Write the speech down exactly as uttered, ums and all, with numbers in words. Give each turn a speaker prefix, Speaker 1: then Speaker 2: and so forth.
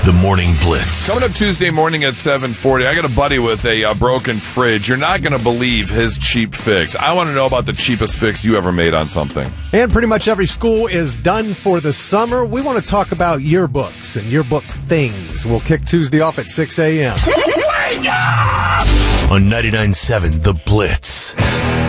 Speaker 1: The Morning Blitz.
Speaker 2: Coming up Tuesday morning at seven forty, I got a buddy with a uh, broken fridge. You're not going to believe his cheap fix. I want to know about the cheapest fix you ever made on something.
Speaker 3: And pretty much every school is done for the summer. We want to talk about yearbooks and yearbook things. We'll kick Tuesday off at six a.m.
Speaker 1: On ninety-nine point seven The Blitz.